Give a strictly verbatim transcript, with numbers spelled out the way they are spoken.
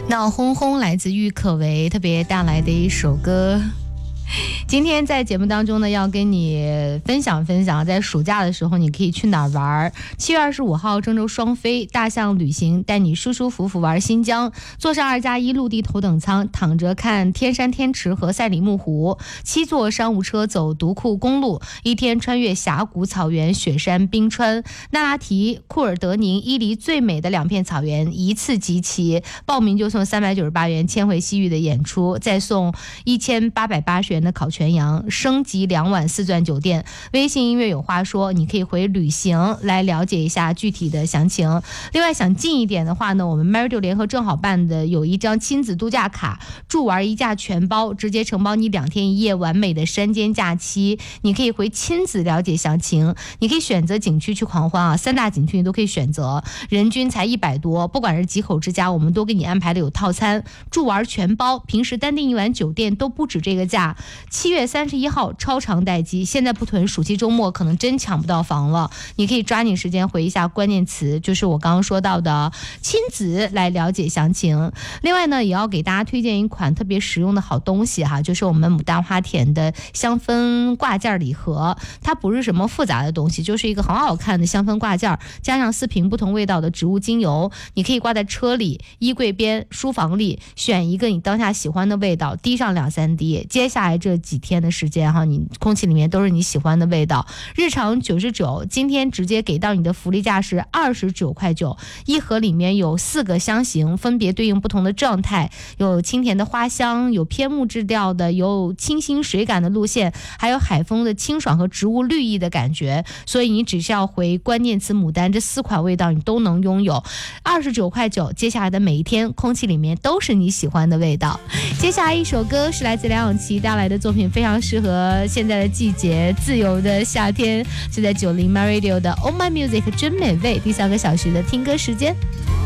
闹哄哄来自郁可唯特别带来的一首歌。今天在节目当中呢，要跟你分享分享，在暑假的时候你可以去哪儿玩。七月二十五号，郑州双飞大象旅行带你舒舒服服玩新疆，坐上二加一陆地头等舱，躺着看天山天池和赛里木湖；七座商务车走独库公路，一天穿越峡谷、草原、雪山、冰川。那拉提、库尔德宁、伊犁最美的两片草原一次集齐，报名就送三百九十八元千回西域的演出，再送一千八百八十元的烤全羊，升级两晚四钻酒店。微信音乐有话说，你可以回旅行来了解一下具体的详情。另外想近一点的话呢，我们 Maridio 联合正好办的有一张亲子度假卡，住玩一价全包，直接承包你两天一夜完美的山间假期。你可以回亲子了解详情，你可以选择景区去狂欢啊，三大景区你都可以选择，人均才一百多，不管是几口之家，我们都给你安排的有套餐，住玩全包，平时单订一晚酒店都不止这个价。七月三十一号超长待机，现在不囤，暑期周末可能真抢不到房了。你可以抓紧时间回一下关键词，就是我刚刚说到的亲子，来了解详情。另外呢，也要给大家推荐一款特别实用的好东西哈，就是我们牡丹花田的香氛挂件礼盒。它不是什么复杂的东西，就是一个很好看的香氛挂件，加上四瓶不同味道的植物精油，你可以挂在车里、衣柜边、书房里，选一个你当下喜欢的味道，滴上两三滴。接下来这几天的时间哈，你空气里面都是你喜欢的味道。日常九十九，今天直接给到你的福利价是二十九块九，一盒里面有四个香型，分别对应不同的状态，有清甜的花香，有偏木质调的，有清新水感的路线，还有海风的清爽和植物绿意的感觉。所以你只需要回关键词牡丹，这四款味道你都能拥有。二十九块九，接下来的每一天空气里面都是你喜欢的味道。接下来一首歌是来自梁咏琪带来的作品，非常适合现在的季节，自由的夏天，是在九零 Maridio 的 Oh My Music 真美味第三个小时的听歌时间。